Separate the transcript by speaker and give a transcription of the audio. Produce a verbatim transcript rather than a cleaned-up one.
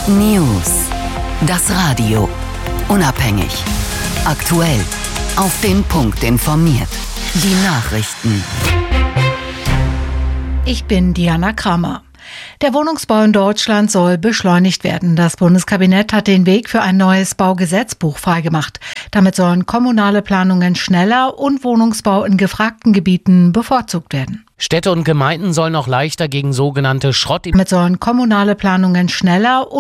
Speaker 1: News. Das Radio. Unabhängig. Aktuell. Auf den Punkt informiert. Die Nachrichten.
Speaker 2: Ich bin Diana Kramer. Der Wohnungsbau in Deutschland soll beschleunigt werden. Das Bundeskabinett hat den Weg für ein neues Baugesetzbuch freigemacht. Damit sollen kommunale Planungen schneller und Wohnungsbau in gefragten Gebieten bevorzugt werden.
Speaker 3: Städte und Gemeinden sollen noch leichter gegen sogenannte Schrott...
Speaker 2: Damit sollen kommunale Planungen schneller und